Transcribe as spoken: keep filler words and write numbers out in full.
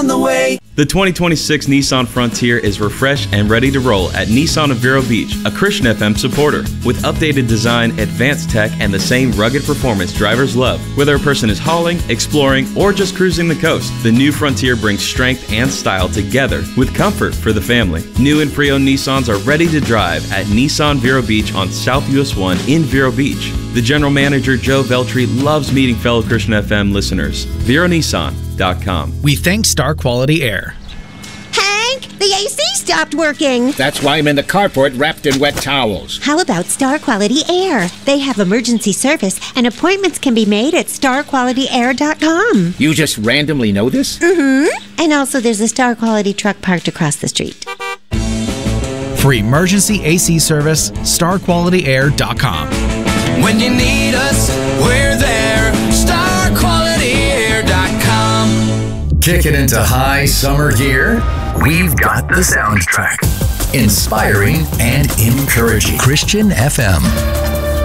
on the way. The twenty twenty-six Nissan Frontier is refreshed and ready to roll at Nissan of Vero Beach, a Christian F M supporter. With updated design, advanced tech, and the same rugged performance drivers love. Whether a person is hauling, exploring, or just cruising the coast, the new Frontier brings strength and style together with comfort for the family. New and pre-owned Nissans are ready to drive at Nissan Vero Beach on South U S one in Vero Beach. The general manager, Joe Veltri, loves meeting fellow Christian F M listeners. Vero Nissan dot com. We thank Star Quality Air. Hank, the A C stopped working. That's why I'm in the carport wrapped in wet towels. How about Star Quality Air? They have emergency service, and appointments can be made at star quality air dot com. You just randomly know this? Mm-hmm. And also there's a Star Quality truck parked across the street. For emergency A C service, star quality air dot com. When you need us, we're there. star quality air dot com. Kick it into high summer gear? We've got the soundtrack. Inspiring and encouraging. Christian F M.